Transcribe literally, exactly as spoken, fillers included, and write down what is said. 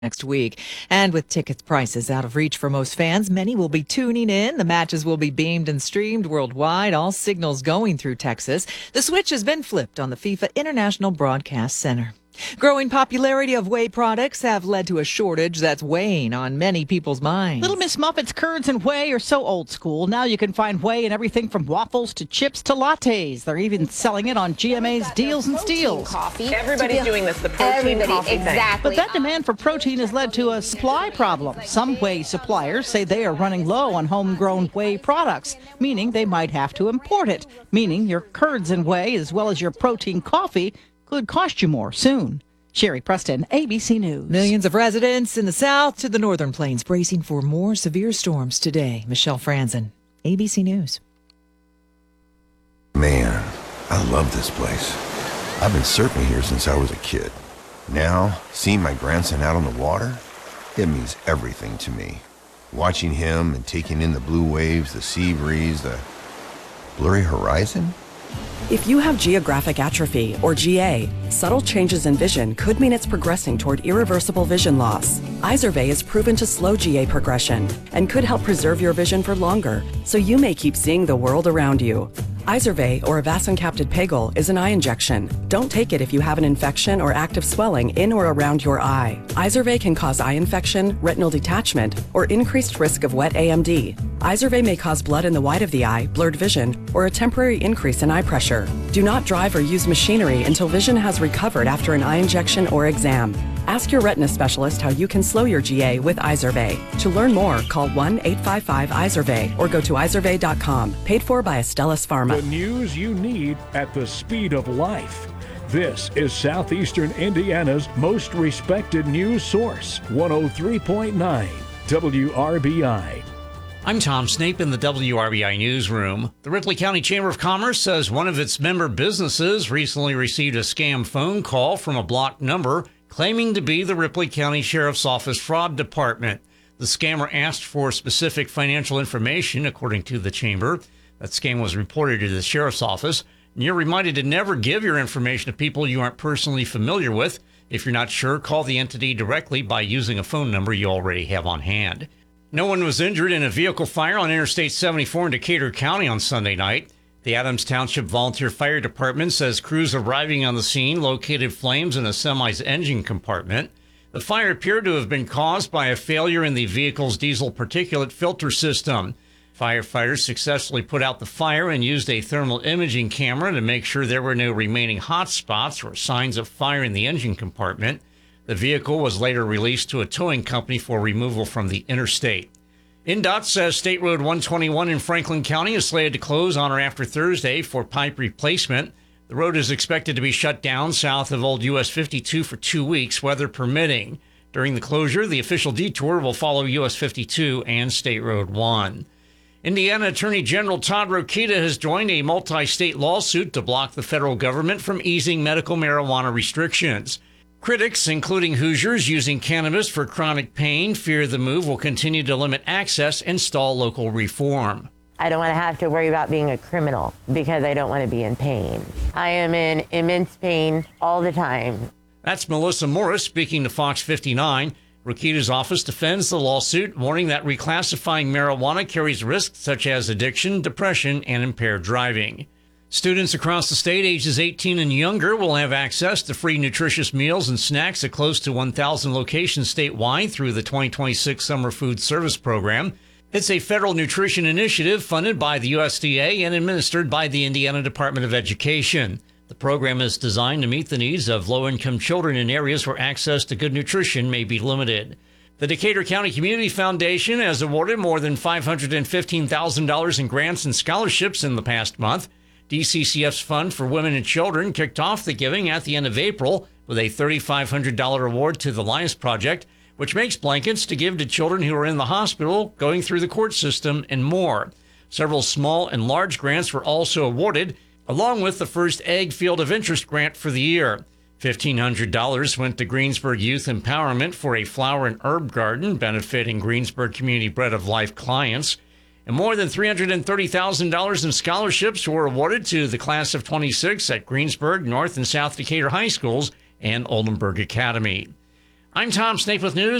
next week. And with ticket prices out of reach for most fans, many will be tuning in. The matches will be beamed and streamed worldwide, all signals going through Texas. The switch has been flipped on the FIFA International Broadcast Center. Growing popularity of whey products have led to a shortage that's weighing on many people's minds. Little Miss Muffet's curds and whey are so old school. Now you can find whey in everything from waffles to chips to lattes. They're even selling it on G M A's Deals and Steals. Coffee. Everybody's doing this, the protein Everybody, coffee exactly. But that demand for protein has led to a supply problem. Some whey suppliers say they are running low on homegrown whey products, meaning they might have to import it, meaning your curds and whey, as well as your protein coffee, could cost you more soon. Sherry Preston, A B C News. Millions of residents in the south to the northern plains bracing for more severe storms today. Michelle Franzen, A B C News. Man, I love this place. I've been surfing here since I was a kid. Now, seeing my grandson out on the water, it means everything to me. Watching him and taking in the blue waves, the sea breeze, the blurry horizon. If you have geographic atrophy, or G A, subtle changes in vision could mean it's progressing toward irreversible vision loss. Izervay is proven to slow G A progression and could help preserve your vision for longer, so you may keep seeing the world around you. Izervay, or avacincaptad pegol, is an eye injection. Don't take it if you have an infection or active swelling in or around your eye. Izervay can cause eye infection, retinal detachment, or increased risk of wet A M D. Izervay may cause blood in the white of the eye, blurred vision, or a temporary increase in eye pressure. Do not drive or use machinery until vision has recovered after an eye injection or exam. Ask your retina specialist how you can slow your G A with Izervay. To learn more, call one eight five five Izervay or go to izervay dot com. Paid for by Astellas Pharma. The news you need at the speed of life. This is Southeastern Indiana's most respected news source, one oh three point nine W R B I. I'm Tom Snape in the W R B I newsroom. The Ripley County Chamber of Commerce says one of its member businesses recently received a scam phone call from a blocked number claiming to be the Ripley County Sheriff's Office Fraud Department. The scammer asked for specific financial information, according to the Chamber. That scam was reported to the Sheriff's Office. And you're reminded to never give your information to people you aren't personally familiar with. If you're not sure, call the entity directly by using a phone number you already have on hand. No one was injured in a vehicle fire on Interstate seventy-four in Decatur County on Sunday night. The Adams Township Volunteer Fire Department says crews arriving on the scene located flames in a semi's engine compartment. The fire appeared to have been caused by a failure in the vehicle's diesel particulate filter system. Firefighters successfully put out the fire and used a thermal imaging camera to make sure there were no remaining hot spots or signs of fire in the engine compartment. The vehicle was later released to a towing company for removal from the interstate. I N D O T says State Road one twenty-one in Franklin County is slated to close on or after Thursday for pipe replacement. The road is expected to be shut down south of Old U S fifty-two for two weeks, weather permitting. During the closure, the official detour will follow U S fifty-two and State Road one. Indiana Attorney General Todd Rokita has joined a multi-state lawsuit to block the federal government from easing medical marijuana restrictions. Critics, including Hoosiers using cannabis for chronic pain, fear the move will continue to limit access and stall local reform. I don't want to have to worry about being a criminal because I don't want to be in pain. I am in immense pain all the time. That's Melissa Morris speaking to Fox fifty-nine. Rokita's office defends the lawsuit, warning that reclassifying marijuana carries risks such as addiction, depression, and impaired driving. Students across the state ages eighteen and younger will have access to free nutritious meals and snacks at close to one thousand locations statewide through the twenty twenty-six Summer Food Service Program. It's a federal nutrition initiative funded by the U S D A and administered by the Indiana Department of Education. The program is designed to meet the needs of low-income children in areas where access to good nutrition may be limited. The Decatur County Community Foundation has awarded more than five hundred fifteen thousand dollars in grants and scholarships in the past month. D C C F's Fund for Women and Children kicked off the giving at the end of April with a three thousand five hundred dollars award to the Lions Project, which makes blankets to give to children who are in the hospital, going through the court system, and more. Several small and large grants were also awarded, along with the first Egg Field of Interest grant for the year. fifteen hundred dollars went to Greensburg Youth Empowerment for a flower and herb garden benefiting Greensburg Community Bread of Life clients. And more than three hundred thirty thousand dollars in scholarships were awarded to the class of twenty-six at Greensburg, North and South Decatur High Schools, and Oldenburg Academy. I'm Tom Snape with news.